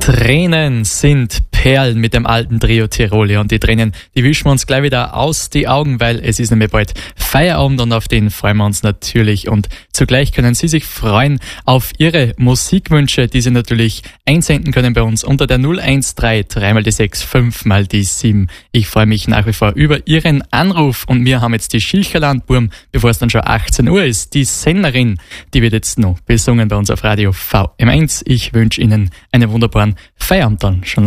Tränen sind Perlen mit dem alten Trio Tiroli und die Tränen, die wischen wir uns gleich wieder aus die Augen, weil es ist nämlich bald Feierabend und auf den freuen wir uns natürlich und zugleich können Sie sich freuen auf Ihre Musikwünsche, die Sie natürlich einsenden können bei uns unter der 013 3 mal die 6 5 mal die 7. Ich freue mich nach wie vor über Ihren Anruf und wir haben jetzt die Schilcherlandburm, bevor es dann schon 18 Uhr ist, die Sennerin, die wird jetzt noch besungen bei uns auf Radio VM1. Ich wünsche Ihnen einen wunderbaren Feierabend dann schon.